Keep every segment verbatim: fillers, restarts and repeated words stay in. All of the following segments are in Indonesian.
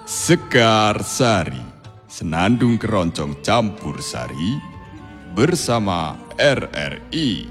Sekar Sari, Senandung Keroncong Campur Sari bersama R R I.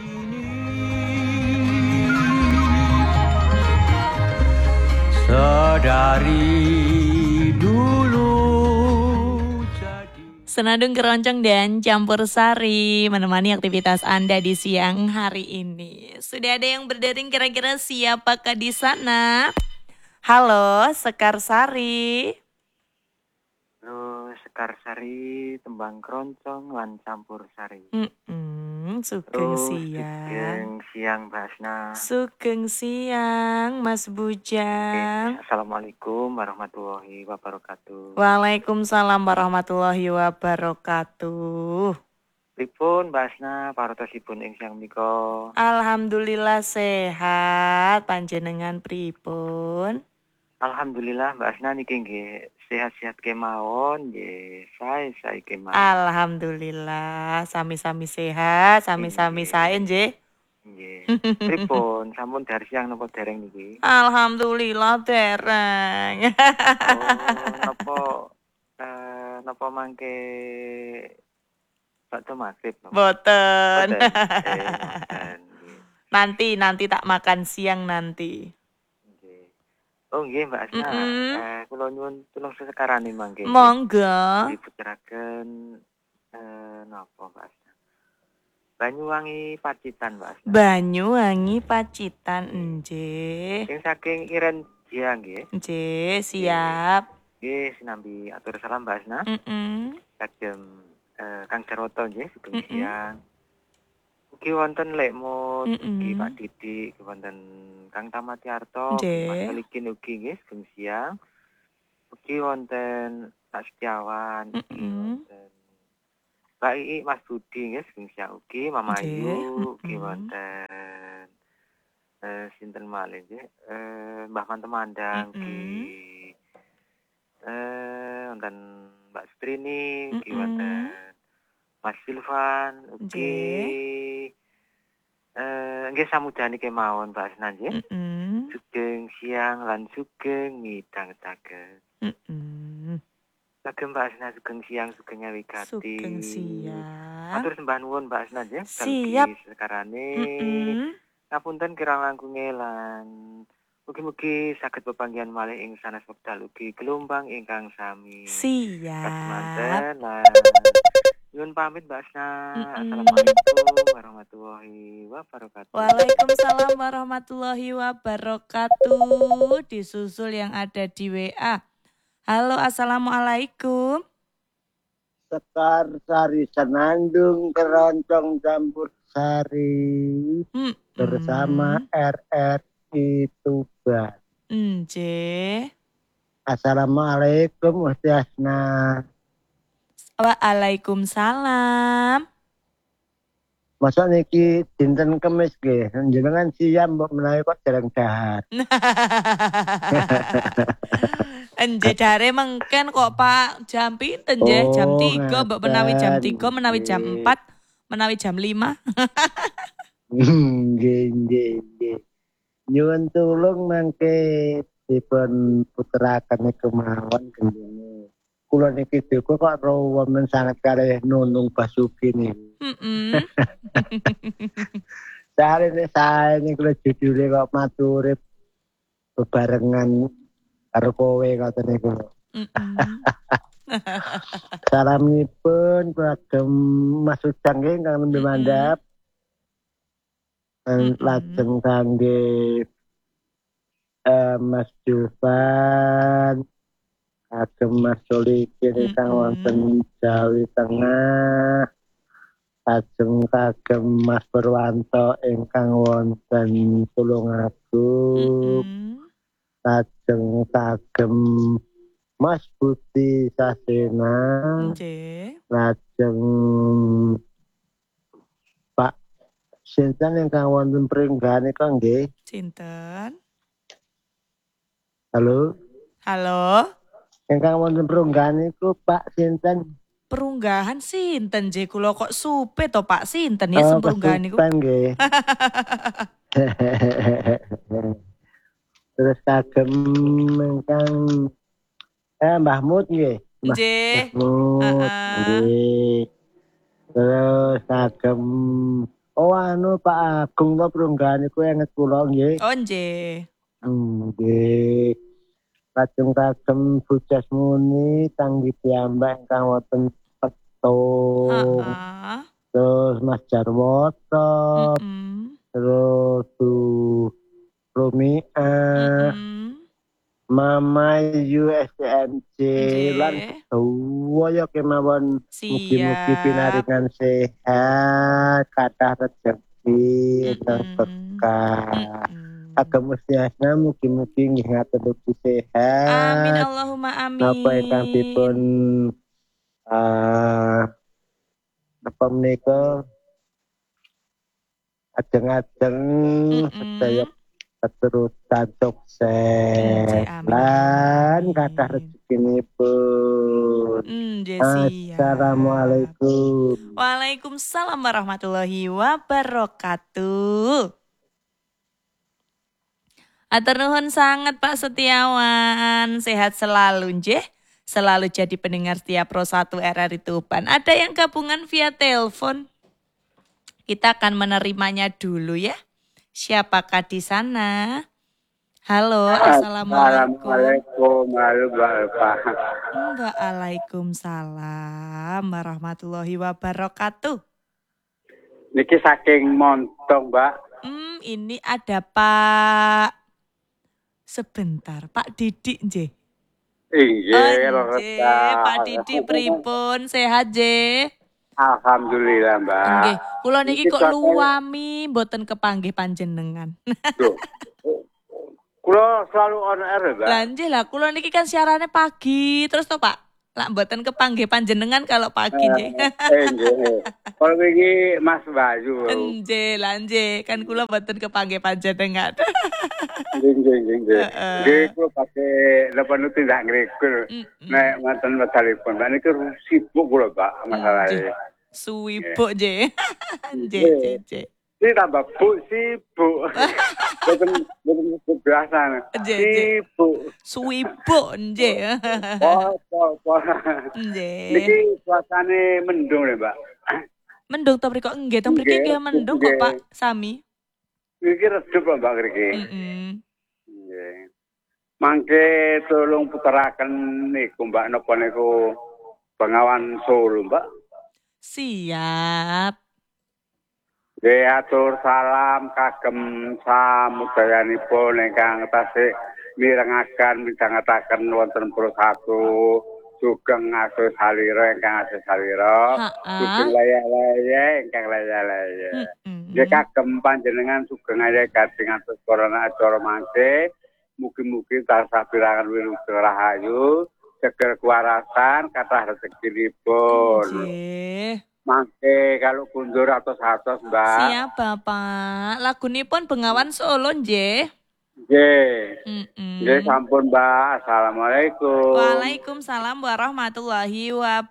Sedari dulu jadi... Senandung Keroncong dan Campur Sari menemani aktivitas Anda di siang hari ini. Sudah ada yang berdering, kira-kira siapakah di sana? Halo, Sekar Sari. Halo, Sekar Sari, Tembang Keroncong, lan Campur Sari. Mm-mm, sugeng Terus, siang. sugeng siang, Mbak Asna. Sugeng siang, Mas Bujang. Oke, Assalamualaikum warahmatullahi wabarakatuh. Waalaikumsalam warahmatullahi wabarakatuh. Pripun, Mbak Asna, parotosipun ing siang menika? Alhamdulillah sehat, panjenengan pripun? Alhamdulillah, Mbak Asna niki nggih sehat-sehat kemawon, nggih sae-sae kemawon. Alhamdulillah, sami-sami sehat, sami-sami sae nggih. Nggih. Pripun, sampun dari siang napa dereng niki? Alhamdulillah dereng. Oh, napa eh napa mangke bakso maghrib napa? Boten. Boten. Eh, boten. Nggih. Nanti, nanti tak makan siang nanti. Nggih. Oh nggih Mbak Asna, Mm-mm. eh kula nyuwun tulung sesekarane mangke. Monggo. Diputeraken eh napa Mbak Asna? Banyuwangi Pacitan Mbak Asna. Banyuwangi Pacitan nggih. Sing saking Iren Jia nggih. Nggih, siap. Nggih sinambi atur salam Mbak Asna. Mm-mm. Kagem eh, Kang Jarwoto nggih sugeng Mm-mm. siang. Ugi wonten Lekmut, Mm-mm. ugi Pak Didi, ugi wonten Kang Tamatiarto, ugi Nggih. Mas Pelikin ugi nggih sugeng siang. Ugi wonten Pak Setiawan, ugi Mm-mm. wonten Mbak Ii, Mas Budi nggih sugeng siang ugi, Mama Nggih. Ayu, ugi Mm-mm. wonten eh sinten malih nggih? Eh Mbah Mantemandang ugi Mm-mm. eh wonten Mbak Strini, ugi Mm-mm. wonten Mas Silvan, ugi eh nggih samudjane kemawon Mbak Asna nggih. Mm-mm. Sugeng siang lan sugeng midhangetaken. Mm-mm. Kagem Mbak Asna sugeng siang sugeng nyawigati. Sugeng siang. Matur sembah nuwun Mbak Asna nggih. Siap. Kalgi sekarane. Mm-mm. Ngapunten kirang langkunge lan mugi-mugi saged pepanggihan malih ing sanes wekdal ugi gelombang ingkang sami. Siap. Kasemanten lan nyuwun pamit Mbak Asna. Mm-mm. Assalamualaikum warahmatullahi wabarakatuh. Waalaikumsalam warahmatullahi wabarakatuh. Disusul yang ada di W A. Halo, assalamualaikum. Sekar Sari, Senandung Keroncong Campur Sari Hmm. bersama R R I Tuban. Nggih. Assalamualaikum Ustaz Asna. Waalaikumsalam. Masa niki dinten Kemis nggih, jenengan siam mbok menawi kok dereng dahar. Enje jare mengken kok Pak, jam pinten nggih? Jam Oh, tiga mbok menawi jam ngaten, tiga, menawi jam nggih. empat, menawi jam lima. Nggih, nggih, nggih. Nyuwun tulung mangke dipun puteraken kemawon gendenge. Kula niki duka kok remen sanget kalih Nunung Basuki niki. Heeh. Sare nek sae niku kula judule kok maturip bebarengan karo kowe ngoten niku. Heeh. Salamipun kagem Mas Ujang nggih ingkang nembe Mm-mm. mandhap. Mm-mm. Lajeng kangge eh, Mas Jufan, kagem Mas Solikin ingkang Mm-mm. wonten Jawi Tengah. Lajeng kagem Mas Purwanto ingkang wonten Tulungagung. Mm-mm. Lajeng kagem Mas Budi Sasena. Nggih. Lajeng Pak sinten ingkang wonten Pringgan nika nggih. Sinten? Halo. Halo. Ingkang wonten Pringgan niku Pak sinten? Perunggahan sinten nggih, kula kok supe to Pak, sinten ya Oh, semperunggahan niku? kesupen nggih. Terus kagem ingkang Eh, Mbah Mut nggih. Mbah Nggih. Mut. Heeh. Nggih. Terus kagem oh anu Pak Agung to Prunggahan iku inget kula nggih. Oh nggih. Nggih. Lajeng kagem Bujas Muni tanggi piyambak ingkang wonten Petung. Heeh. Terus Mas Jarwoto. Mm-mm. Terus Tu Rumia. Mm-mm. Mama U S M C lan Nggih. sedaya kemawon mugi-mugi Siap. pinaringan sehat, kathah rezeki, Mm-mm. berkah. Mm-mm. Agem Mustiasna mugi-mugi nggih ngatur Amin sehat. Allahumma Napa ingkang dipun amin. eh napa menika ajeng-ajeng sedaya Mm-mm. keturutan Nggih, sukses amin lan kathah amin. rezekinipun. Nggih siap. Assalamualaikum. Waalaikumsalam warahmatullahi wabarakatuh. Atur nuhun sangat Pak Setiawan, sehat selalu nggih. Selalu jadi pendengar setia Pro satu R R I Tuban. Ada yang gabungan via telepon. Kita akan menerimanya dulu ya. Siapakah di sana? Halo, assalamualaikum. Assalamualaikum warahmatullahi wabarakatuh. Waalaikumsalam warahmatullahi wabarakatuh. Niki saking Montong, Mbak. Hmm, ini ada Pak. Sebentar, Pak Didik nggih. Inggih, Nggih, Pak Didik pripun? Sehat nggih? Alhamdulillah, Mbak. Nggih, kula niki Niki kok cuaca- luwami mboten kepanggih panjenengan. Loh. Kulo selalu on air, Mbak. Lah nggih lah, kula niki kan siarannya pagi, terus to Pak. Lah mboten kepanggih panjenengan kalau pagi nggih. Eh, nggih. Kalau iki Mas Bayu. Nggih, lah nggih, kan kula mboten kepanggih panjenengan. Nggih, nggih, nggih, nggih. Heeh. Nggih, kulo pakai lepan tindak ngriku. Mm-mm. Nek wonten telepon, Mbak niki sibuk kulo, Mbak, masalahnya. Suwibuk nggih. Nggih, nggih, nggih. Ini tambah bu, sibuk. Betul, betul biasa. Nggih, nggih. Sibuk. Suwibuk nggih. Oh, oh, oh. Nggih. Niki suasane mendung ya, Mbak. Mendung to mriko nggih, to mriki Nggih, nggih mendung kok nggih. Pak Sami. Niki redup lho, Mbak ngriki. Heeh. Nggih. Mangke tolong puteraken niku, Mbak, napa niku Bengawan Solo, Mbak. Siap. Nggih, atur salam kagem samudayanipun ingkang tasih mirengaken midhangetaken wonten Pro satu sugeng asus salira ingkang asus salira Ha-ah. sugeng laya-laya ingkang laya-laya. Heeh. Nggih kagem panjenengan sugeng laya kadang atus corona acara mangke mugi-mugi tansah pirangan wilujeng rahayu seger kewarasan kathah rezekinipun. Nggih. Mangke kalau kundur atus-atus, Mbak. Siap Bapak. Lagunipun Bengawan Solo nggih. Nggih. Heeh. Nggih sampun, Mbak. Assalamualaikum. Waalaikumsalam warahmatullahi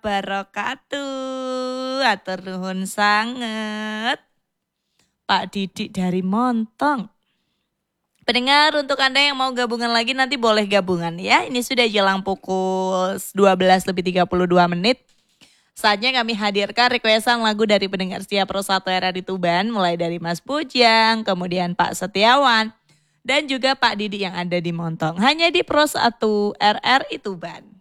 wabarakatuh. Atur nuhun sanget. Pak Didik dari Montong. Pendengar, untuk Anda yang mau gabungan lagi nanti boleh gabungan ya. Ini sudah jelang pukul dua belas lebih tiga puluh dua menit. Saatnya kami hadirkan requestan lagu dari pendengar setia Pro satu R R I Tuban. Mulai dari Mas Bujang, kemudian Pak Setiawan, dan juga Pak Didi yang ada di Montong. Hanya di Pro satu R R I Tuban.